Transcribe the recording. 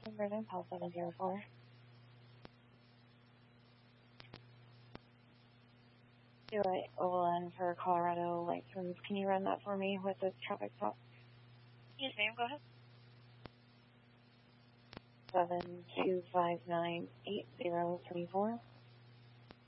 Vernon, Pal 704. Do it OLN for Colorado license. Can you run that for me with the traffic stop? Yes, ma'am. Go ahead. 72598034.